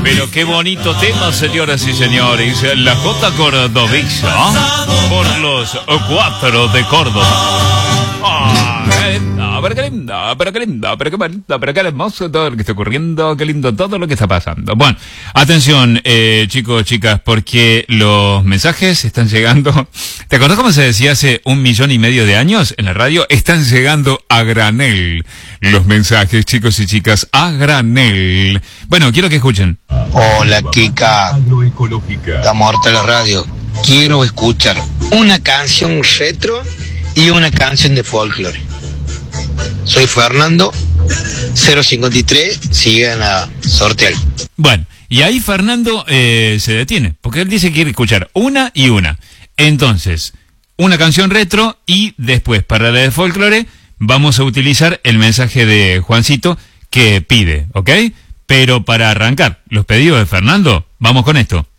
Pero qué bonito tema, señoras y señores. La Jota Cordobesa por los 4 de Córdoba. Pero qué linda, pero qué linda, pero qué bonita, pero qué hermoso todo lo que está ocurriendo, qué lindo todo lo que está pasando. Bueno, atención, chicos, chicas, porque los mensajes están llegando. ¿Te acordás cómo se decía hace 1,5 millones de años en la radio? Están llegando a granel los mensajes, chicos y chicas, a granel. Bueno, quiero que escuchen. Hola, Kika. Estamos ahorita en la radio. Quiero escuchar una canción retro y una canción de folclore. Soy Fernando, 053, sigan a sortear. Bueno, y ahí Fernando se detiene, porque él dice que quiere escuchar una y una. Entonces, una canción retro y después, para la de folclore, vamos a utilizar el mensaje de Juancito que pide, ¿ok? Pero para arrancar los pedidos de Fernando, vamos con esto.